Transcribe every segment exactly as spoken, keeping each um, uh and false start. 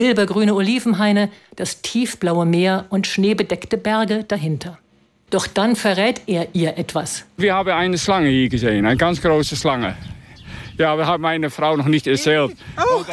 Silbergrüne Olivenhaine, das tiefblaue Meer und schneebedeckte Berge dahinter. Doch dann verrät er ihr etwas. Wir haben eine Schlange hier gesehen, eine ganz große Schlange. Ja, wir haben meine Frau noch nicht erzählt. Oh.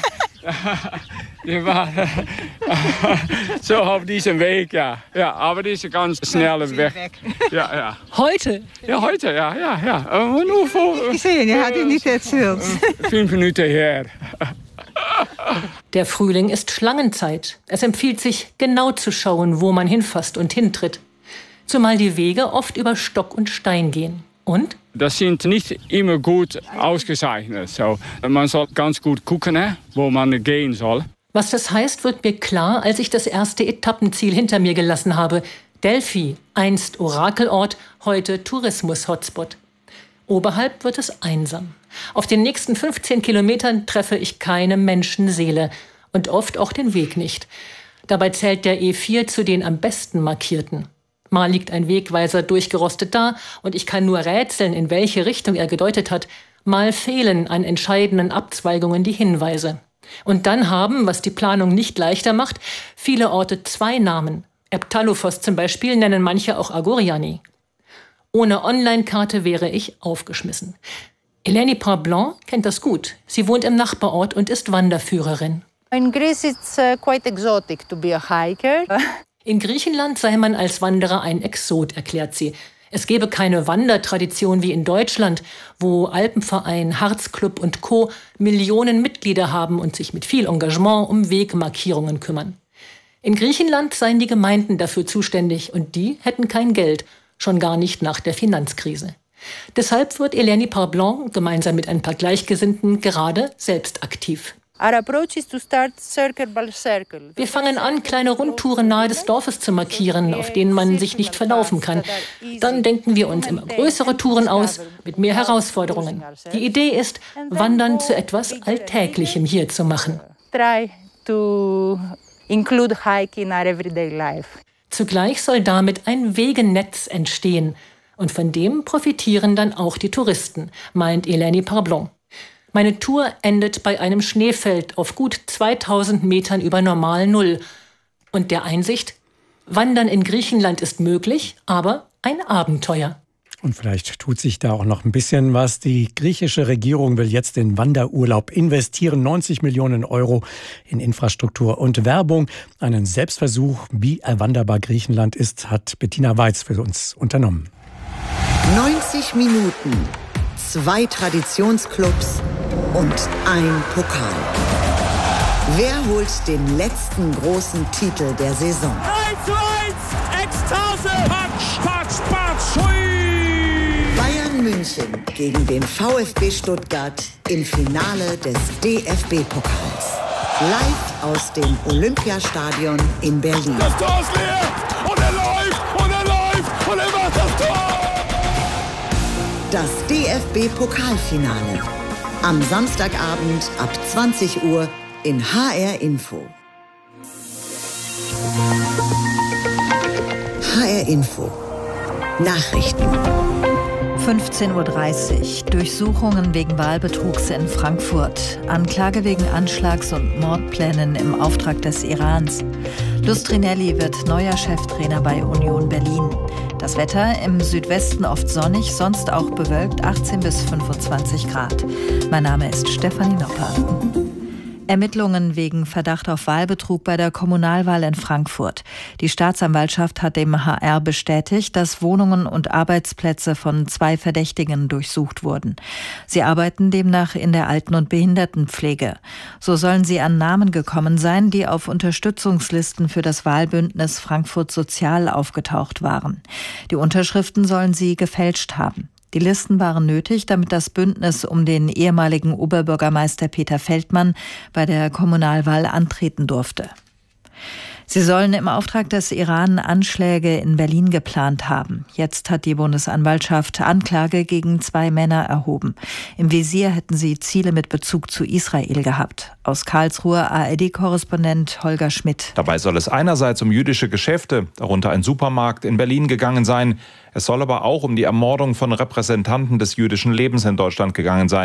Die war so auf diesem Weg, ja. Ja, aber die ist ganz schnell weg. Ja, ja. Heute? Ja, heute, ja, ja, ja. Und nur vor, gesehen, er hat ihn nicht erzählt. Fünf Minuten her. Der Frühling ist Schlangenzeit. Es empfiehlt sich, genau zu schauen, wo man hinfasst und hintritt. Zumal die Wege oft über Stock und Stein gehen. Und? Das sind nicht immer gut ausgezeichnet. So, man soll ganz gut gucken, wo man gehen soll. Was das heißt, wird mir klar, als ich das erste Etappenziel hinter mir gelassen habe. Delphi, einst Orakelort, heute Tourismus-Hotspot. Oberhalb wird es einsam. Auf den nächsten fünfzehn Kilometern treffe ich keine Menschenseele und oft auch den Weg nicht. Dabei zählt der E vier zu den am besten markierten. Mal liegt ein Wegweiser durchgerostet da und ich kann nur rätseln, in welche Richtung er gedeutet hat. Mal fehlen an entscheidenden Abzweigungen die Hinweise. Und dann haben, was die Planung nicht leichter macht, viele Orte zwei Namen. Eptalophos zum Beispiel nennen manche auch Agoriani. Ohne Online-Karte wäre ich aufgeschmissen. Eleni Parblanc kennt das gut. Sie wohnt im Nachbarort und ist Wanderführerin. In Greece it's uh, quite exotic to be a hiker. In Griechenland sei man als Wanderer ein Exot, erklärt sie. Es gebe keine Wandertradition wie in Deutschland, wo Alpenverein, Harzclub und Co. Millionen Mitglieder haben und sich mit viel Engagement um Wegmarkierungen kümmern. In Griechenland seien die Gemeinden dafür zuständig und die hätten kein Geld, schon gar nicht nach der Finanzkrise. Deshalb wird Eleni Parblanc gemeinsam mit ein paar Gleichgesinnten gerade selbst aktiv. Wir fangen an, kleine Rundtouren nahe des Dorfes zu markieren, auf denen man sich nicht verlaufen kann. Dann denken wir uns immer größere Touren aus, mit mehr Herausforderungen. Die Idee ist, Wandern zu etwas Alltäglichem hier zu machen. Zugleich soll damit ein Wegenetz entstehen. Und von dem profitieren dann auch die Touristen, meint Eleni Parblanc. Meine Tour endet bei einem Schneefeld auf gut zweitausend Metern über Normal Null. Und der Einsicht, Wandern in Griechenland ist möglich, aber ein Abenteuer. Und vielleicht tut sich da auch noch ein bisschen was. Die griechische Regierung will jetzt in Wanderurlaub investieren. neunzig Millionen Euro in Infrastruktur und Werbung. Einen Selbstversuch, wie erwanderbar Griechenland ist, hat Bettina Weiz für uns unternommen. neunzig Minuten, zwei Traditionsclubs und ein Pokal. Wer holt den letzten großen Titel der Saison? eins zu eins, Ekstase! Patsch, patsch, patsch, hui! Bayern München gegen den VfB Stuttgart im Finale des D F B-Pokals. Live aus dem Olympiastadion in Berlin. Das Tor ist leer! Und er läuft! Und er läuft! Und er macht das Tor! Das D F B-Pokalfinale. Am Samstagabend ab zwanzig Uhr in H R Info. H R Info. Nachrichten. fünfzehn Uhr dreißig. Durchsuchungen wegen Wahlbetrugs in Frankfurt. Anklage wegen Anschlags- und Mordplänen im Auftrag des Irans. Lustrinelli wird neuer Cheftrainer bei Union Berlin. Das Wetter im Südwesten oft sonnig, sonst auch bewölkt, achtzehn bis fünfundzwanzig Grad. Mein Name ist Stefanie Nopper. Ermittlungen wegen Verdacht auf Wahlbetrug bei der Kommunalwahl in Frankfurt. Die Staatsanwaltschaft hat dem H R bestätigt, dass Wohnungen und Arbeitsplätze von zwei Verdächtigen durchsucht wurden. Sie arbeiten demnach in der Alten- und Behindertenpflege. So sollen sie an Namen gekommen sein, die auf Unterstützungslisten für das Wahlbündnis Frankfurt Sozial aufgetaucht waren. Die Unterschriften sollen sie gefälscht haben. Die Listen waren nötig, damit das Bündnis um den ehemaligen Oberbürgermeister Peter Feldmann bei der Kommunalwahl antreten durfte. Sie sollen im Auftrag des Iran Anschläge in Berlin geplant haben. Jetzt hat die Bundesanwaltschaft Anklage gegen zwei Männer erhoben. Im Visier hätten sie Ziele mit Bezug zu Israel gehabt. Aus Karlsruhe A R D-Korrespondent Holger Schmidt. Dabei soll es einerseits um jüdische Geschäfte, darunter ein Supermarkt in Berlin, gegangen sein. Es soll aber auch um die Ermordung von Repräsentanten des jüdischen Lebens in Deutschland gegangen sein.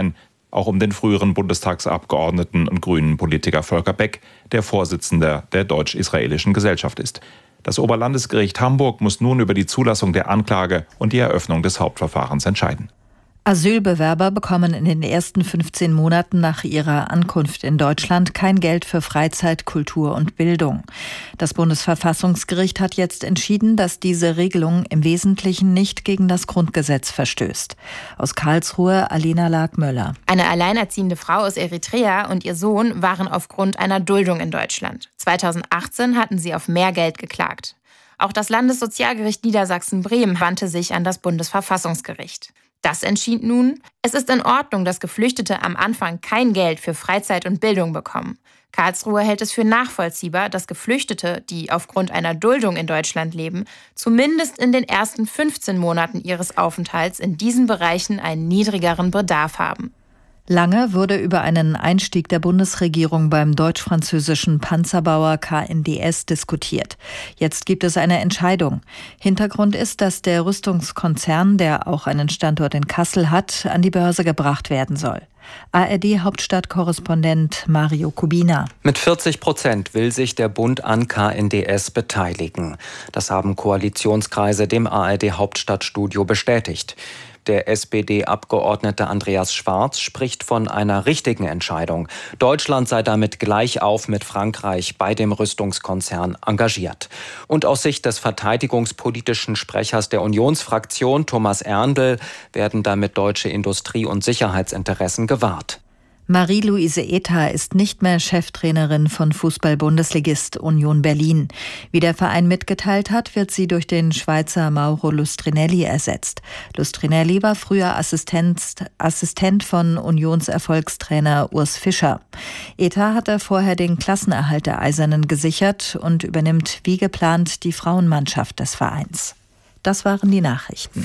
auch um den früheren Bundestagsabgeordneten und grünen Politiker Volker Beck, der Vorsitzender der Deutsch-Israelischen Gesellschaft ist. Das Oberlandesgericht Hamburg muss nun über die Zulassung der Anklage und die Eröffnung des Hauptverfahrens entscheiden. Asylbewerber bekommen in den ersten fünfzehn Monaten nach ihrer Ankunft in Deutschland kein Geld für Freizeit, Kultur und Bildung. Das Bundesverfassungsgericht hat jetzt entschieden, dass diese Regelung im Wesentlichen nicht gegen das Grundgesetz verstößt. Aus Karlsruhe Alena Lag-Möller. Eine alleinerziehende Frau aus Eritrea und ihr Sohn waren aufgrund einer Duldung in Deutschland. zweitausendachtzehn hatten sie auf mehr Geld geklagt. Auch das Landessozialgericht Niedersachsen-Bremen wandte sich an das Bundesverfassungsgericht. Das entschied nun, es ist in Ordnung, dass Geflüchtete am Anfang kein Geld für Freizeit und Bildung bekommen. Karlsruhe hält es für nachvollziehbar, dass Geflüchtete, die aufgrund einer Duldung in Deutschland leben, zumindest in den ersten fünfzehn Monaten ihres Aufenthalts in diesen Bereichen einen niedrigeren Bedarf haben. Lange wurde über einen Einstieg der Bundesregierung beim deutsch-französischen Panzerbauer K N D S diskutiert. Jetzt gibt es eine Entscheidung. Hintergrund ist, dass der Rüstungskonzern, der auch einen Standort in Kassel hat, an die Börse gebracht werden soll. A R D-Hauptstadtkorrespondent Mario Kubina. Mit vierzig Prozent will sich der Bund an K N D S beteiligen. Das haben Koalitionskreise dem A R D-Hauptstadtstudio bestätigt. Der S P D-Abgeordnete Andreas Schwarz spricht von einer richtigen Entscheidung. Deutschland sei damit gleich auf mit Frankreich bei dem Rüstungskonzern engagiert. Und aus Sicht des verteidigungspolitischen Sprechers der Unionsfraktion, Thomas Erndl, werden damit deutsche Industrie- und Sicherheitsinteressen gewahrt. Marie-Louise Ether ist nicht mehr Cheftrainerin von Fußball-Bundesligist Union Berlin. Wie der Verein mitgeteilt hat, wird sie durch den Schweizer Mauro Lustrinelli ersetzt. Lustrinelli war früher Assistent, Assistent von Unionserfolgstrainer Urs Fischer. Ether hatte vorher den Klassenerhalt der Eisernen gesichert und übernimmt wie geplant die Frauenmannschaft des Vereins. Das waren die Nachrichten.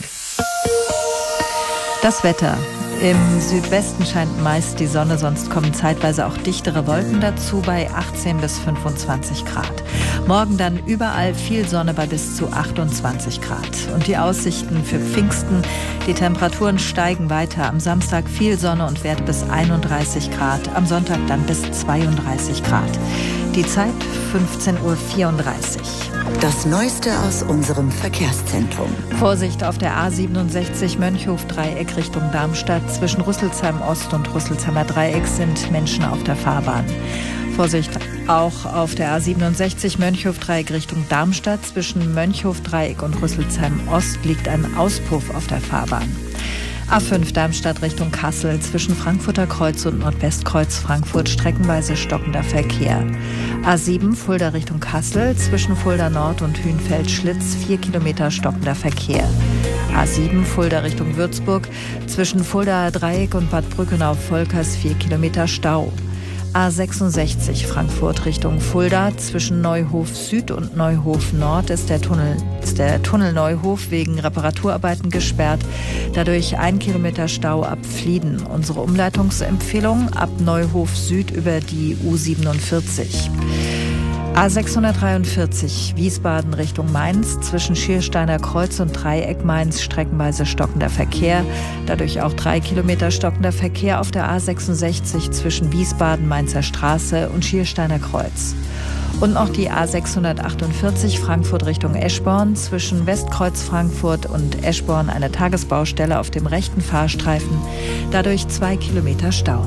Das Wetter. Im Südwesten scheint meist die Sonne, sonst kommen zeitweise auch dichtere Wolken dazu bei achtzehn bis fünfundzwanzig Grad. Morgen dann überall viel Sonne bei bis zu achtundzwanzig Grad. Und die Aussichten für Pfingsten, die Temperaturen steigen weiter. Am Samstag viel Sonne und Werte bis einunddreißig Grad, am Sonntag dann bis zweiunddreißig Grad. Die Zeit fünfzehn Uhr vierunddreißig. Das Neueste aus unserem Verkehrszentrum. Vorsicht auf der A siebenundsechzig Mönchhof-Dreieck Richtung Darmstadt. Zwischen Rüsselsheim Ost und Rüsselsheimer Dreieck sind Menschen auf der Fahrbahn. Vorsicht auch auf der A siebenundsechzig Mönchhof-Dreieck Richtung Darmstadt. Zwischen Mönchhof-Dreieck und Rüsselsheim Ost liegt ein Auspuff auf der Fahrbahn. A fünf Darmstadt Richtung Kassel, zwischen Frankfurter Kreuz und Nordwestkreuz Frankfurt streckenweise stockender Verkehr. A sieben Fulda Richtung Kassel, zwischen Fulda Nord und Hünfeld-Schlitz vier Kilometer stockender Verkehr. A sieben Fulda Richtung Würzburg, zwischen Fulda Dreieck und Bad Brückenau-Volkers vier Kilometer Stau. A sechsundsechzig Frankfurt Richtung Fulda, zwischen Neuhof Süd und Neuhof Nord ist der Tunnel, ist der Tunnel Neuhof wegen Reparaturarbeiten gesperrt. Dadurch ein Kilometer Stau ab Flieden. Unsere Umleitungsempfehlung ab Neuhof Süd über die U siebenundvierzig. A sechshundertdreiundvierzig Wiesbaden Richtung Mainz, zwischen Schiersteiner Kreuz und Dreieck Mainz streckenweise stockender Verkehr. Dadurch auch drei Kilometer stockender Verkehr auf der A sechsundsechzig zwischen Wiesbaden Mainzer Straße und Schiersteiner Kreuz. Und noch die A sechshundertachtundvierzig Frankfurt Richtung Eschborn, zwischen Westkreuz Frankfurt und Eschborn eine Tagesbaustelle auf dem rechten Fahrstreifen. Dadurch zwei Kilometer Stau.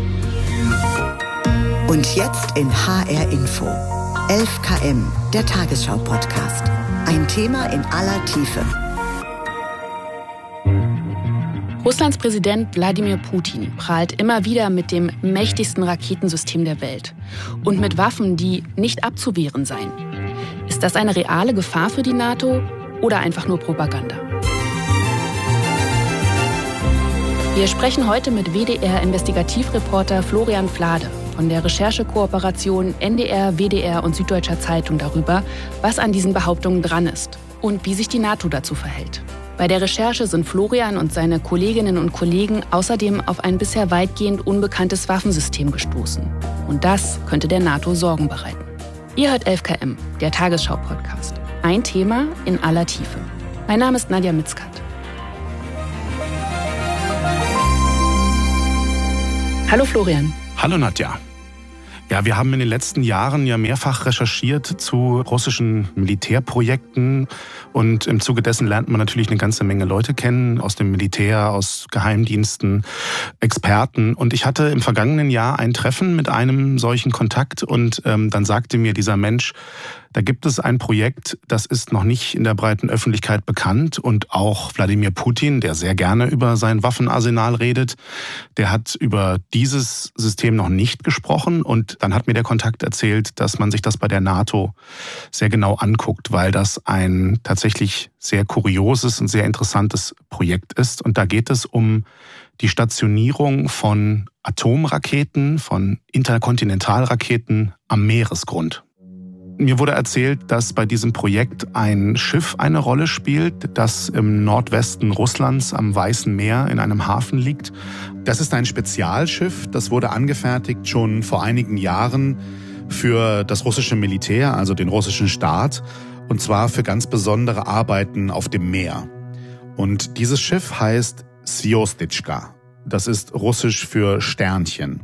Und jetzt in H R Info. elf Kilometer, der Tagesschau-Podcast. Ein Thema in aller Tiefe. Russlands Präsident Wladimir Putin prahlt immer wieder mit dem mächtigsten Raketensystem der Welt und mit Waffen, die nicht abzuwehren seien. Ist das eine reale Gefahr für die NATO oder einfach nur Propaganda? Wir sprechen heute mit W D R-Investigativreporter Florian Flade von der Recherchekooperation N D R, W D R und Süddeutscher Zeitung darüber, was an diesen Behauptungen dran ist und wie sich die NATO dazu verhält. Bei der Recherche sind Florian und seine Kolleginnen und Kollegen außerdem auf ein bisher weitgehend unbekanntes Waffensystem gestoßen. Und das könnte der NATO Sorgen bereiten. Ihr hört elf Kilometer, der Tagesschau-Podcast. Ein Thema in aller Tiefe. Mein Name ist Nadja Mitzkat. Hallo Florian. Hallo Nadja. Ja, wir haben in den letzten Jahren ja mehrfach recherchiert zu russischen Militärprojekten und im Zuge dessen lernt man natürlich eine ganze Menge Leute kennen, aus dem Militär, aus Geheimdiensten, Experten. Und ich hatte im vergangenen Jahr ein Treffen mit einem solchen Kontakt und ähm, dann sagte mir dieser Mensch, da gibt es ein Projekt, das ist noch nicht in der breiten Öffentlichkeit bekannt und auch Wladimir Putin, der sehr gerne über sein Waffenarsenal redet, der hat über dieses System noch nicht gesprochen und dann hat mir der Kontakt erzählt, dass man sich das bei der NATO sehr genau anguckt, weil das ein tatsächlich sehr kurioses und sehr interessantes Projekt ist und da geht es um die Stationierung von Atomraketen, von Interkontinentalraketen am Meeresgrund. Mir wurde erzählt, dass bei diesem Projekt ein Schiff eine Rolle spielt, das im Nordwesten Russlands am Weißen Meer in einem Hafen liegt. Das ist ein Spezialschiff, das wurde angefertigt schon vor einigen Jahren für das russische Militär, also den russischen Staat, und zwar für ganz besondere Arbeiten auf dem Meer. Und dieses Schiff heißt Sviostitschka. Das ist russisch für Sternchen.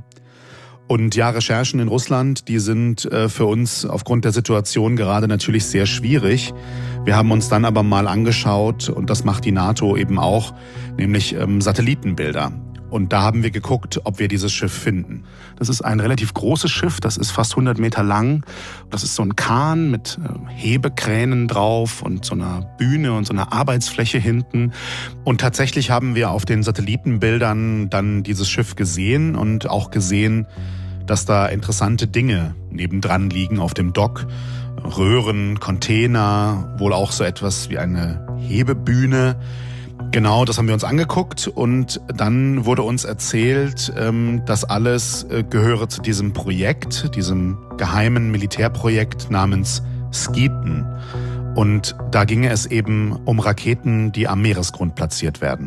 Und ja, Recherchen in Russland, die sind äh, für uns aufgrund der Situation gerade natürlich sehr schwierig. Wir haben uns dann aber mal angeschaut, und das macht die NATO eben auch, nämlich ähm, Satellitenbilder. Und da haben wir geguckt, ob wir dieses Schiff finden. Das ist ein relativ großes Schiff, das ist fast hundert Meter lang. Das ist so ein Kahn mit äh, Hebekränen drauf und so einer Bühne und so einer Arbeitsfläche hinten. Und tatsächlich haben wir auf den Satellitenbildern dann dieses Schiff gesehen und auch gesehen, dass da interessante Dinge nebendran liegen auf dem Dock. Röhren, Container, wohl auch so etwas wie eine Hebebühne. Genau, das haben wir uns angeguckt und dann wurde uns erzählt, das alles gehöre zu diesem Projekt, diesem geheimen Militärprojekt namens Skeeton. Und da ginge es eben um Raketen, die am Meeresgrund platziert werden.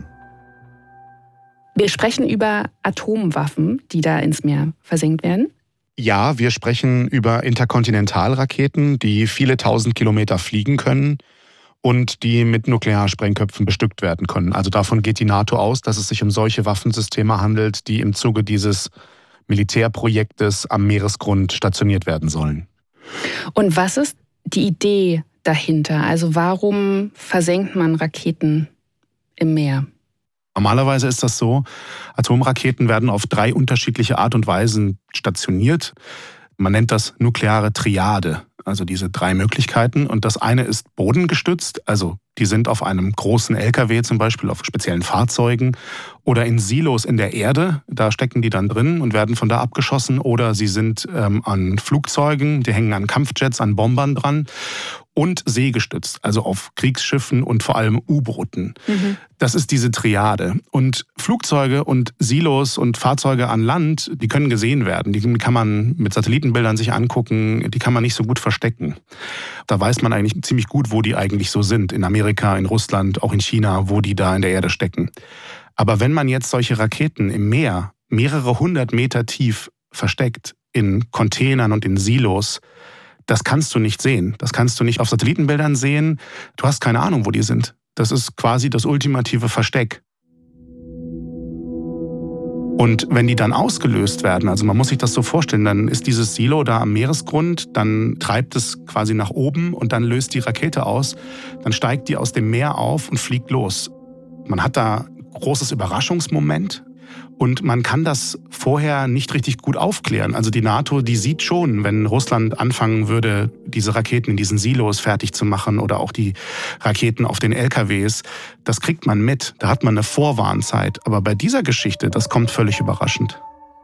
Wir sprechen über Atomwaffen, die da ins Meer versenkt werden. Ja, wir sprechen über Interkontinentalraketen, die viele tausend Kilometer fliegen können und die mit Nuklearsprengköpfen bestückt werden können. Also davon geht die NATO aus, dass es sich um solche Waffensysteme handelt, die im Zuge dieses Militärprojektes am Meeresgrund stationiert werden sollen. Und was ist die Idee dahinter? Also warum versenkt man Raketen im Meer? Normalerweise ist das so, Atomraketen werden auf drei unterschiedliche Art und Weisen stationiert. Man nennt das nukleare Triade, also diese drei Möglichkeiten. Und das eine ist bodengestützt, also die sind auf einem großen L K W zum Beispiel, auf speziellen Fahrzeugen oder in Silos in der Erde, da stecken die dann drin und werden von da abgeschossen. Oder sie sind ähm, an Flugzeugen, die hängen an Kampfjets, an Bombern dran. Und seegestützt, also auf Kriegsschiffen und vor allem U-Booten. Mhm. Das ist diese Triade. Und Flugzeuge und Silos und Fahrzeuge an Land, die können gesehen werden. Die kann man mit Satellitenbildern sich angucken, die kann man nicht so gut verstecken. Da weiß man eigentlich ziemlich gut, wo die eigentlich so sind. In Amerika, in Russland, auch in China, wo die da in der Erde stecken. Aber wenn man jetzt solche Raketen im Meer mehrere hundert Meter tief versteckt, in Containern und in Silos, das kannst du nicht sehen. Das kannst du nicht auf Satellitenbildern sehen. Du hast keine Ahnung, wo die sind. Das ist quasi das ultimative Versteck. Und wenn die dann ausgelöst werden, also man muss sich das so vorstellen, dann ist dieses Silo da am Meeresgrund, dann treibt es quasi nach oben und dann löst die Rakete aus. Dann steigt die aus dem Meer auf und fliegt los. Man hat da großes Überraschungsmoment. Und man kann das vorher nicht richtig gut aufklären. Also die NATO, die sieht schon, wenn Russland anfangen würde, diese Raketen in diesen Silos fertig zu machen oder auch die Raketen auf den L K Ws, das kriegt man mit. Da hat man eine Vorwarnzeit. Aber bei dieser Geschichte, das kommt völlig überraschend.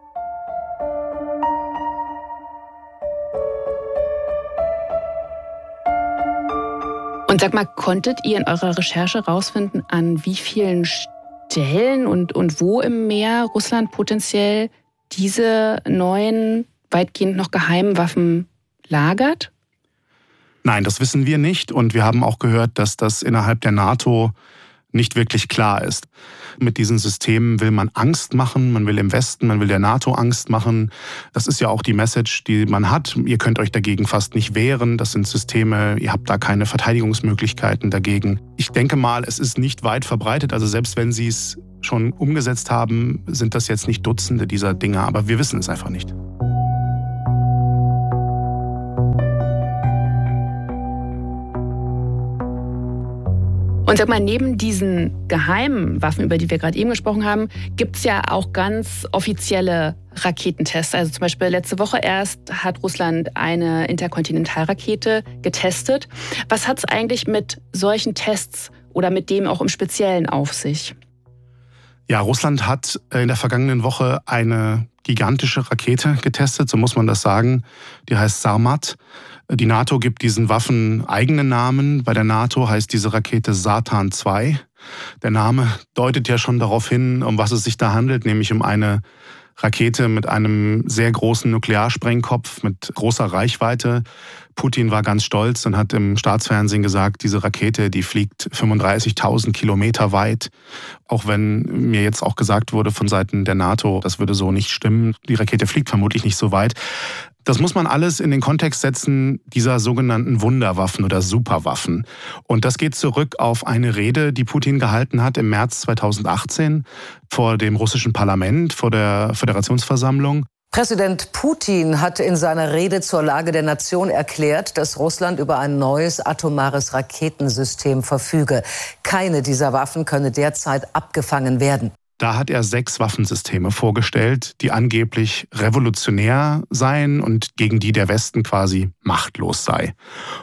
Und sag mal, konntet ihr in eurer Recherche rausfinden, an wie vielen Stellen und, und wo im Meer Russland potenziell diese neuen, weitgehend noch geheimen Waffen lagert? Nein, das wissen wir nicht. Und wir haben auch gehört, dass das innerhalb der NATO nicht wirklich klar ist. Mit diesen Systemen will man Angst machen, man will im Westen, man will der NATO Angst machen. Das ist ja auch die Message, die man hat. Ihr könnt euch dagegen fast nicht wehren. Das sind Systeme, ihr habt da keine Verteidigungsmöglichkeiten dagegen. Ich denke mal, es ist nicht weit verbreitet. Also selbst wenn sie es schon umgesetzt haben, sind das jetzt nicht Dutzende dieser Dinge, aber wir wissen es einfach nicht. Und sag mal, neben diesen geheimen Waffen, über die wir gerade eben gesprochen haben, gibt es ja auch ganz offizielle Raketentests. Also zum Beispiel letzte Woche erst hat Russland eine Interkontinentalrakete getestet. Was hat es eigentlich mit solchen Tests oder mit dem auch im Speziellen auf sich? Ja, Russland hat in der vergangenen Woche eine gigantische Rakete getestet, so muss man das sagen. Die heißt Sarmat. Die NATO gibt diesen Waffen eigene Namen. Bei der NATO heißt diese Rakete Satan zwei. Der Name deutet ja schon darauf hin, um was es sich da handelt, nämlich um eine Rakete mit einem sehr großen Nuklearsprengkopf mit großer Reichweite. Putin war ganz stolz und hat im Staatsfernsehen gesagt, diese Rakete, die fliegt fünfunddreißigtausend Kilometer weit. Auch wenn mir jetzt auch gesagt wurde von Seiten der NATO, das würde so nicht stimmen. Die Rakete fliegt vermutlich nicht so weit. Das muss man alles in den Kontext setzen dieser sogenannten Wunderwaffen oder Superwaffen. Und das geht zurück auf eine Rede, die Putin gehalten hat im März zweitausendachtzehn vor dem russischen Parlament, vor der Föderationsversammlung. Präsident Putin hat in seiner Rede zur Lage der Nation erklärt, dass Russland über ein neues atomares Raketensystem verfüge. Keine dieser Waffen könne derzeit abgefangen werden. Da hat er sechs Waffensysteme vorgestellt, die angeblich revolutionär seien und gegen die der Westen quasi machtlos sei.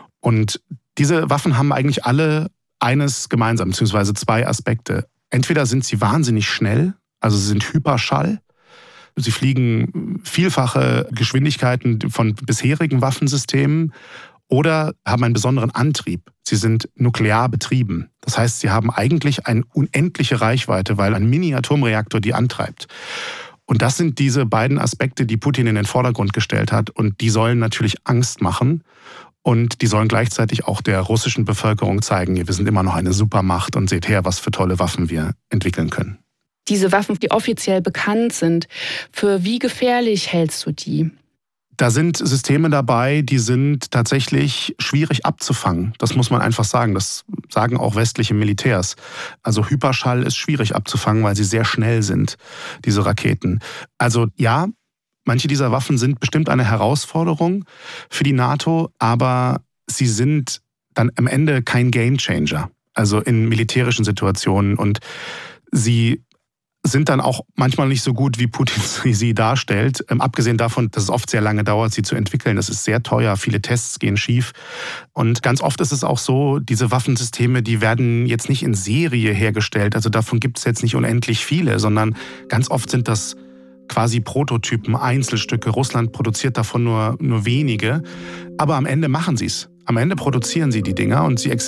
Und diese Waffen haben eigentlich alle eines gemeinsam, beziehungsweise zwei Aspekte. Entweder sind sie wahnsinnig schnell, also sie sind Hyperschall. Sie fliegen vielfache Geschwindigkeiten von bisherigen Waffensystemen oder haben einen besonderen Antrieb. Sie sind nuklear betrieben. Das heißt, sie haben eigentlich eine unendliche Reichweite, weil ein Mini-Atomreaktor die antreibt. Und das sind diese beiden Aspekte, die Putin in den Vordergrund gestellt hat. Und die sollen natürlich Angst machen. Und die sollen gleichzeitig auch der russischen Bevölkerung zeigen, wir sind immer noch eine Supermacht und seht her, was für tolle Waffen wir entwickeln können. Diese Waffen, die offiziell bekannt sind, für wie gefährlich hältst du die? Da sind Systeme dabei, die sind tatsächlich schwierig abzufangen. Das muss man einfach sagen. Das sagen auch westliche Militärs. Also Hyperschall ist schwierig abzufangen, weil sie sehr schnell sind, diese Raketen. Also ja, manche dieser Waffen sind bestimmt eine Herausforderung für die NATO, aber sie sind dann am Ende kein Gamechanger. Also in militärischen Situationen. Und sie sind dann auch manchmal nicht so gut, wie Putin sie darstellt. Ähm, abgesehen davon, dass es oft sehr lange dauert, sie zu entwickeln. Das ist sehr teuer, viele Tests gehen schief. Und ganz oft ist es auch so, diese Waffensysteme, die werden jetzt nicht in Serie hergestellt. Also davon gibt es jetzt nicht unendlich viele, sondern ganz oft sind das quasi Prototypen, Einzelstücke. Russland produziert davon nur, nur wenige. Aber am Ende machen sie es. Am Ende produzieren sie die Dinger und sie existieren.